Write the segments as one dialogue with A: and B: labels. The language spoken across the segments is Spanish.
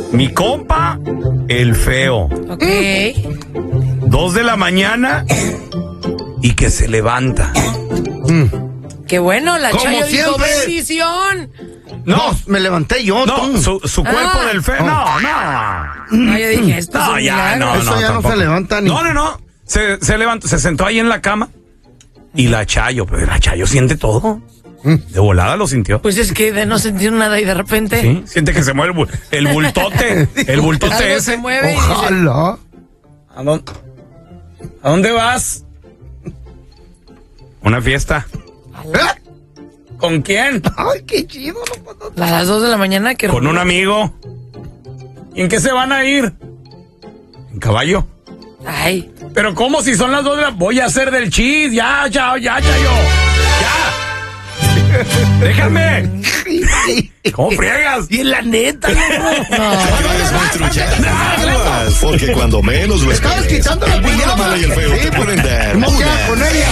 A: Mi compa, el feo.
B: Ok.
A: 2 de la mañana y que se levanta.
B: Qué bueno, la
C: Como
B: Chayo dijo
C: siempre.
B: bendición.
A: No,
C: Me levanté yo.
A: no,
C: tú.
A: su cuerpo del feo. No.
B: No, yo dije, esto es
A: No,
B: un
A: ya,
B: milagro.
A: no.
C: Eso ya no
A: tampoco.
C: se levanta ni.
A: No. Se levantó, se sentó ahí en la cama y la Chayo, pero la Chayo siente todo. De volada lo sintió.
B: Pues es que de no sentir nada y de repente
A: Sí, siente que se mueve el bultote. El bultote
B: algo
A: ese.
B: se mueve y dice,
C: Ojalá.
A: ¿A dónde vas? Una fiesta.
C: ¿Eh?
A: ¿Con quién?
C: Ay, qué chido. No,
B: a las 2 de la mañana que
A: Con un amigo. ¿Y en qué se van a ir? En caballo.
B: Ay,
A: Pero ¿cómo si son las 2 de la... Voy a hacer del chis. Ya, Chayo. Ya. Déjame. ¿Cómo friegas?
C: Y la neta,
B: no.
D: No eres muy truchada. Aguas, porque cuando menos lo
C: estabas
D: esperes,
C: quitando la
D: el bueno,
C: pijama.
D: la mala y el feo
C: Sí,
D: te pueden dar
C: ¿cómo
D: una
C: queda con ella?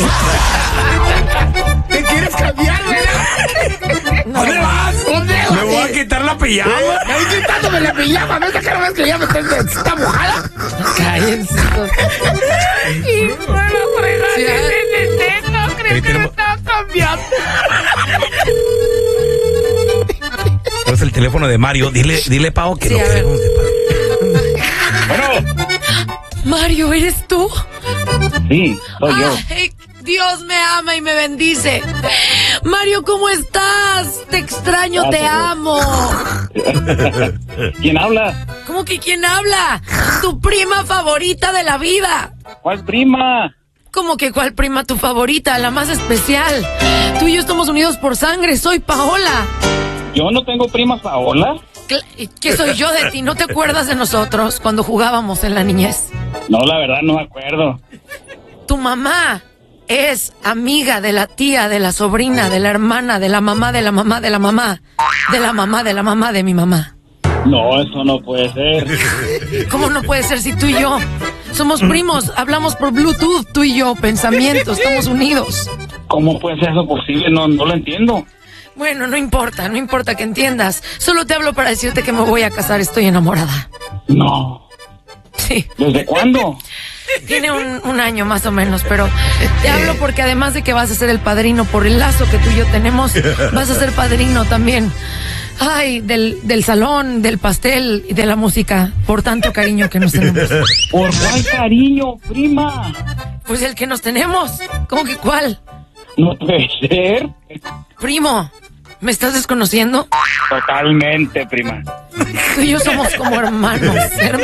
A: ¿Te quieres cambiar, verdad? ¿Dónde vas?
C: ¿Dónde?
A: Me voy a quitar la pijama.
C: Estoy quitándome la pijama. ¿Ves que no ves que ya me está mojada?
B: Cállense.
E: Y bueno,
B: Sí,
E: no crees que me estaba cambiando.
A: Es el teléfono de Mario. Dile Pao, que
B: Sí,
A: lo
B: a ver.
A: queremos de padre. Bueno.
B: Mario, ¿eres tú?
F: Sí, soy yo.
B: Ay, Dios me ama y me bendice. Mario, ¿cómo estás? Te extraño, te amo.
F: ¿Quién habla?
B: ¿Cómo que quién habla? Tu prima favorita de la vida.
F: ¿Cuál prima?
B: ¿Cómo que cuál prima tu favorita? La más especial. Tú y yo estamos unidos por sangre. Soy Paola.
F: Yo no tengo prima Paola.
B: ¿Y qué soy yo de ti? ¿No te acuerdas de nosotros cuando jugábamos en la niñez?
F: No, la verdad no me acuerdo.
B: Tu mamá es amiga de la tía, de la sobrina, de la hermana, de la mamá, de la mamá, de la mamá, de la mamá, de la mamá, de mi mamá.
F: No, eso no puede ser.
B: ¿Cómo no puede ser si tú y yo somos primos? Hablamos por Bluetooth, tú y yo, pensamientos, estamos unidos.
F: ¿Cómo puede ser eso posible? No lo entiendo.
B: Bueno, no importa que entiendas. Solo te hablo para decirte que me voy a casar, estoy enamorada.
F: No.
B: Sí.
F: ¿Desde cuándo?
B: Tiene un año más o menos, pero te hablo porque además de que vas a ser el padrino por el lazo que tú y yo tenemos, vas a ser padrino también. Ay, del salón, del pastel y de la música, por tanto cariño que nos tenemos.
F: ¿Por cuál cariño, prima?
B: Pues el que nos tenemos. ¿Cómo que cuál?
F: No puede ser.
B: Primo, ¿me estás desconociendo?
F: Totalmente, prima.
B: Tú y yo somos como hermanos.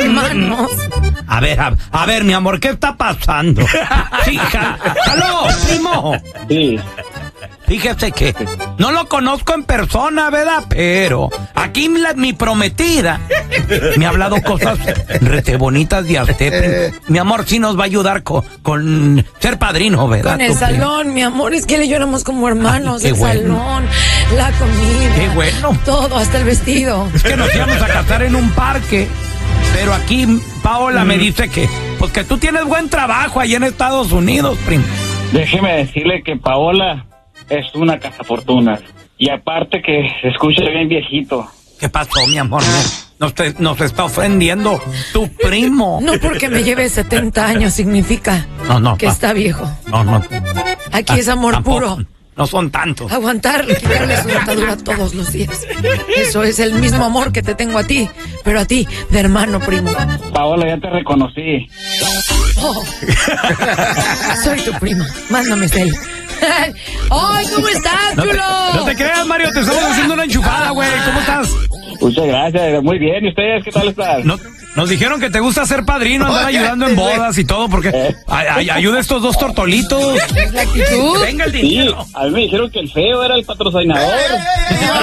A: A ver, mi amor, ¿qué está pasando? Sí, ¡aló, primo!
F: Sí.
A: Fíjese que no lo conozco en persona, ¿verdad? Pero aquí mi prometida me ha hablado cosas rete bonitas de usted. Mi amor, sí nos va a ayudar con ser padrino, ¿verdad?
B: Con el salón, mi amor, es que le lloramos como hermanos.
A: Ay, qué
B: el
A: bueno.
B: salón, la comida.
A: Qué bueno.
B: Todo, hasta el vestido.
A: Es que nos íbamos a casar en un parque, pero aquí Paola me dice que tú tienes buen trabajo allá en Estados Unidos, primo.
F: Déjeme decirle que Paola es una cazafortunas. Y aparte que se escucha bien viejito.
A: ¿Qué pasó, mi amor? Nos está ofendiendo tu primo.
B: No porque me lleve 70 años significa que está viejo.
A: No.
B: Aquí es amor
A: Tampoco.
B: puro.
A: No son tantos.
B: Aguantarle, quitarle su dentadura todos los días. Eso es el mismo amor que te tengo a ti, pero a ti, de hermano, primo.
F: Paola, ya te reconocí.
B: Oh. Soy tu prima. Mándame cel. ¡Ay, ¿cómo estás, chulo?
A: No te creas, Mario, te estamos haciendo una enchufada, güey. ¿Cómo estás?
F: Muchas gracias, muy bien. ¿Y ustedes qué tal están?
A: Nos dijeron que te gusta ser padrino, andar ayudando en bodas y todo, porque ayuda a estos dos tortolitos.
B: La actitud.
A: Venga el
F: Sí,
A: dinero.
F: a mí me dijeron que el feo era el patrocinador.